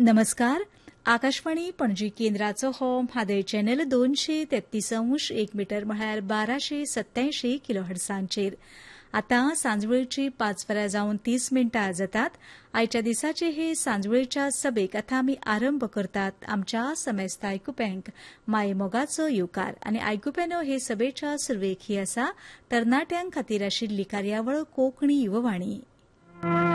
नमस्कार. आकाशवाणी पणजी केंद्राचो हो Mhadei channel 233.1 metre म्हळ्यार 1287 किलोहर्ट्झांचेर. आतां सांजवेळची 5:30 जातात. आयच्या दिसाचे हे सांजवेळच्या सभेक आतां आमी आरंभ करतात. आमच्या समेस्त आयकुप्यांक माय मोगाचो येवकार आनी आयकुप्यानो हे सभेच्या सुरवेक ही आसा तरणाट्यां खातीर आशिल्ली कार्यावळ कोंकणी युववाणी.